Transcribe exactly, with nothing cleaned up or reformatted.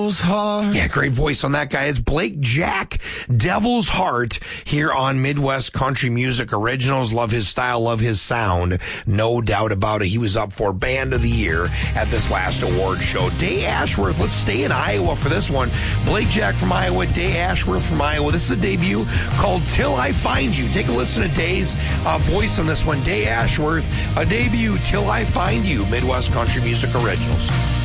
Devil's Heart. Yeah, great voice on that guy. It's Blake Jack, Devil's Heart, here on Midwest Country Music Originals. Love his style, love his sound. No doubt about it. He was up for Band of the Year at this last award show. Day Ashworth, let's stay in Iowa for this one. Blake Jack from Iowa, Day Ashworth from Iowa. This is a debut called Till I Find You. Take a listen to Day's uh, voice on this one. Day Ashworth, a debut, Till I Find You, Midwest Country Music Originals.